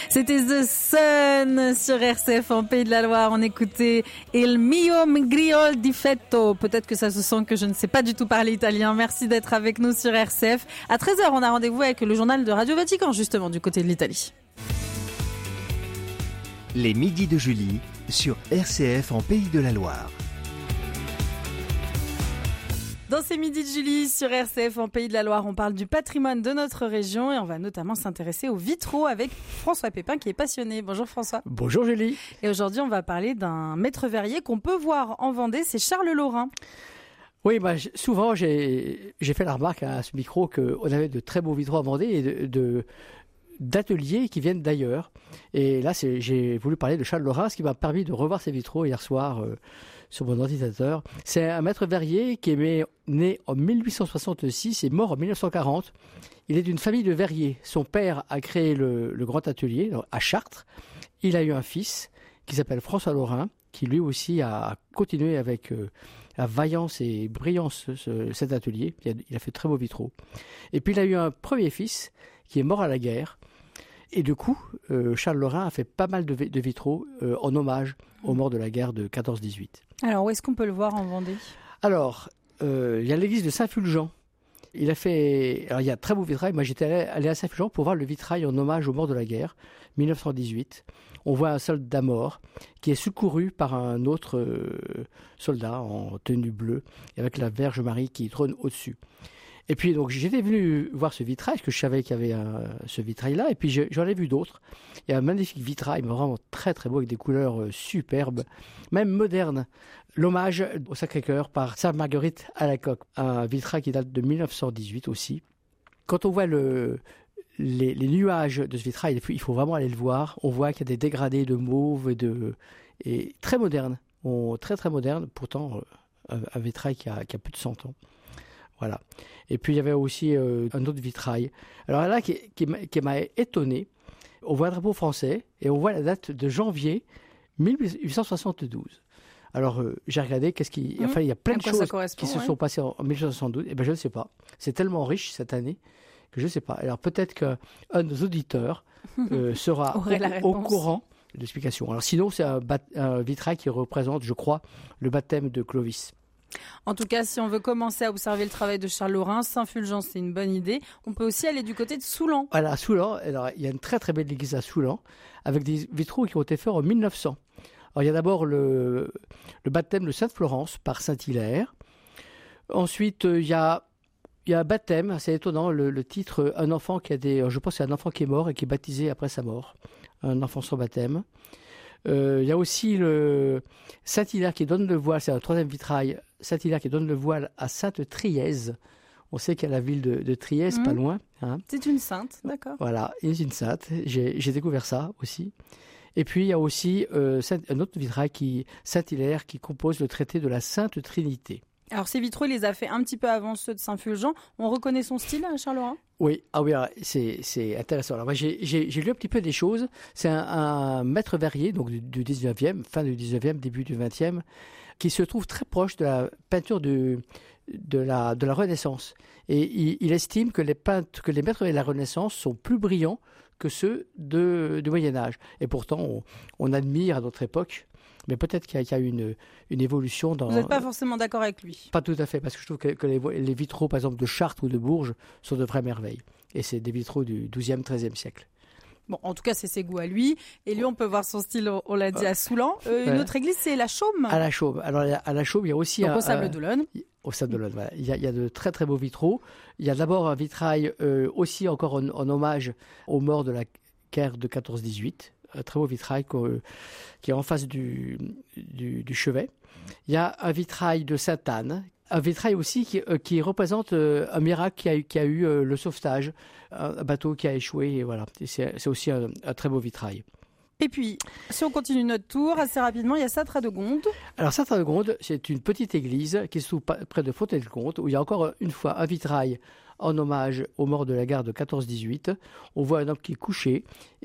C'était The Sun sur RCF en Pays de la Loire. On écoutait Il mio griol difetto. Peut-être que ça se sent que je ne sais pas du tout parler italien. Merci d'être avec nous sur RCF. À 13h, on a rendez-vous avec le journal de Radio Vatican, justement, du côté de l'Italie. Les midis de Julie sur RCF en Pays de la Loire. Dans ces midis de Julie sur RCF en Pays de la Loire, on parle du patrimoine de notre région et on va notamment s'intéresser aux vitraux avec François Pépin qui est passionné. Bonjour François. Bonjour Julie. Et aujourd'hui, on va parler d'un maître verrier qu'on peut voir en Vendée, c'est Charles Laurin. Oui, souvent j'ai fait la remarque à ce micro qu'on avait de très beaux vitraux à Vendée et d'ateliers qui viennent d'ailleurs. Et là, j'ai voulu parler de Charles Laurin, ce qui m'a permis de revoir ces vitraux hier soir sur mon ordinateur. C'est un maître verrier qui est né en 1866 et mort en 1940. Il est d'une famille de verriers. Son père a créé le grand atelier à Chartres. Il a eu un fils qui s'appelle François Laurin, qui lui aussi a continué avec la vaillance et brillance cet atelier. Il a fait de très beaux vitraux. Et puis il a eu un premier fils qui est mort à la guerre. Et du coup, Charles Laurin a fait pas mal de vitraux en hommage aux morts de la guerre de 14-18. Alors, où est-ce qu'on peut le voir en Vendée ? Alors, il y a l'église de Saint-Fulgent. Il y a de très beaux vitrails. Moi, j'étais allé à Saint-Fulgent pour voir le vitrail en hommage aux morts de la guerre, 1918. On voit un soldat mort qui est secouru par un autre soldat en tenue bleue, avec la Vierge Marie qui trône au-dessus. Et puis, donc, j'étais venu voir ce vitrail, parce que je savais qu'il y avait ce vitrail-là, et puis j'en ai vu d'autres. Il y a un magnifique vitrail, mais vraiment très très beau, avec des couleurs superbes, même modernes. L'hommage au Sacré-Cœur par Sainte Marguerite à la Coque, un vitrail qui date de 1918 aussi. Quand on voit les nuages de ce vitrail, il faut vraiment aller le voir. On voit qu'il y a des dégradés de mauve et très moderne, très très moderne, pourtant un vitrail qui a plus de 100 ans. Voilà. Et puis il y avait aussi un autre vitrail. Alors là, qui m'a étonné, on voit un drapeau français et on voit la date de janvier 1872. Alors j'ai regardé il y a plein de choses qui se sont passées en 1872. Et ben je ne sais pas. C'est tellement riche cette année que je ne sais pas. Alors peut-être qu'un de nos auditeurs sera au courant de l'explication. Alors sinon, c'est un vitrail qui représente, je crois, le baptême de Clovis. En tout cas, si on veut commencer à observer le travail de Charles Laurin, Saint-Fulgent, c'est une bonne idée. On peut aussi aller du côté de Soulan. Voilà, à Soulan, alors, il y a une très très belle église à Soulan, avec des vitraux qui ont été faits en 1900. Alors, il y a d'abord le baptême de Sainte-Florence par Saint-Hilaire. Ensuite, il y a un baptême, c'est étonnant, le titre, un enfant je pense que c'est un enfant qui est mort et qui est baptisé après sa mort. Un enfant sans baptême. Il y a aussi le Saint-Hilaire qui donne le voile, c'est un troisième vitrail, Saint-Hilaire qui donne le voile à Sainte-Trièse. On sait qu'il y a la ville de Trièse, pas loin. Hein. C'est une sainte, d'accord. Voilà, une sainte. J'ai découvert ça aussi. Et puis il y a aussi un autre vitrail, Saint-Hilaire, qui compose le traité de la Sainte Trinité. Alors ces vitraux, il les a fait un petit peu avant ceux de Saint-Fulgent. On reconnaît son style, Charles Laurin ? Oui, c'est intéressant. Alors moi, j'ai lu un petit peu des choses. C'est un maître verrier, donc du 19e, fin du 19e, début du 20e, qui se trouve très proche de la peinture de la Renaissance. Et il estime que les maîtres de la Renaissance sont plus brillants que ceux du Moyen-Âge. Et pourtant, on admire à notre époque. Mais peut-être qu'il y a eu une évolution dans... Vous n'êtes pas forcément d'accord avec lui ? Pas tout à fait, parce que je trouve que les vitraux, par exemple, de Chartres ou de Bourges, sont de vraies merveilles. Et c'est des vitraux du XIIe, XIIIe siècle. Bon, en tout cas, c'est ses goûts à lui. Et lui, on peut voir son style, on l'a dit, à Soulan. Une autre église, c'est la Chaume. À la Chaume. Alors, à la Chaume, il y a aussi... Donc, au Sable d'Olonne. Au Sable d'Olonne, voilà. Il y a de très, très beaux vitraux. Il y a d'abord un vitrail aussi encore en hommage aux morts de la guerre de 14-18. Un très beau vitrail qui est en face du chevet. Il y a un vitrail de Sainte-Anne, un vitrail aussi qui représente un miracle qui a eu le sauvetage, un bateau qui a échoué, et voilà. C'est aussi un très beau vitrail. Et puis, si on continue notre tour, assez rapidement, il y a Sainte-Radegonde. Alors Sainte-Radegonde, c'est une petite église qui se trouve près de Fontaine-le-Comte, où il y a encore une fois un vitrail en hommage aux morts de la guerre de 14-18. On voit un homme qui est couché